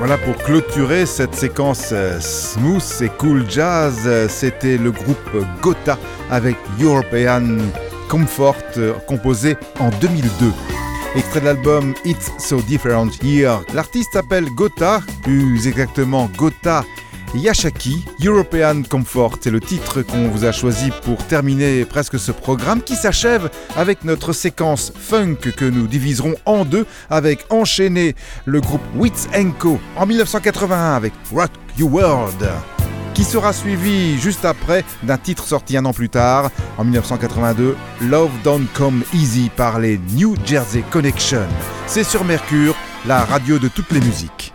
Voilà pour clôturer cette séquence smooth et cool jazz, c'était le groupe Gotha avec European Comfort composé en 2002. Extrait de l'album It's So Different Here. L'artiste s'appelle Gotha, plus exactement Gotha Yashaki. European Comfort, c'est le titre qu'on vous a choisi pour terminer presque ce programme qui s'achève avec notre séquence funk que nous diviserons en deux avec enchaîné le groupe Wits & Co en 1981 avec Rock You World, qui sera suivi juste après d'un titre sorti un an plus tard, en 1982, Love Don't Come Easy par les New Jersey Connection. C'est sur Mercure, la radio de toutes les musiques.